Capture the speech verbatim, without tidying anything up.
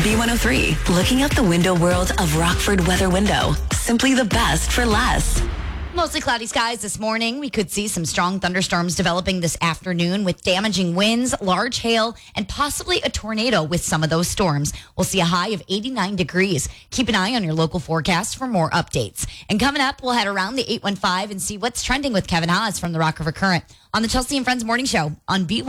B one oh three, looking out the window world of Rockford Weather Window. Simply the best for less. Mostly cloudy skies this morning. We could see some strong thunderstorms developing this afternoon with damaging winds, large hail, and possibly a tornado with some of those storms. We'll see a high of eighty-nine degrees. Keep an eye on your local forecast for more updates. And coming up, we'll head around the eight one five and see what's trending with Kevin Haas from the Rock River Current on the Chelsea and Friends Morning Show on B one.